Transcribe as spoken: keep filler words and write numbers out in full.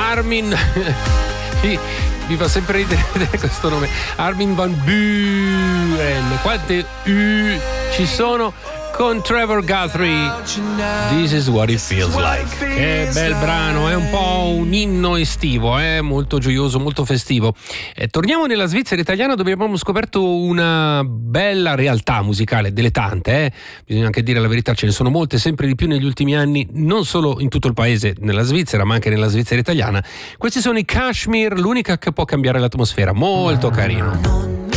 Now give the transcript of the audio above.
Armin mi, mi fa sempre ridere questo nome, Armin van Buuren. Quante U ci sono con Trevor Guthrie, This is what it feels like. Che bel brano, è un po' un inno estivo, eh? Molto gioioso, molto festivo. Eh, torniamo nella Svizzera italiana, dove abbiamo scoperto una bella realtà musicale, delle tante, eh? Bisogna anche dire la verità, ce ne sono molte, sempre di più negli ultimi anni, non solo in tutto il paese, nella Svizzera, ma anche nella Svizzera italiana. Questi sono i Kashmir, l'unica che può cambiare l'atmosfera, molto carino.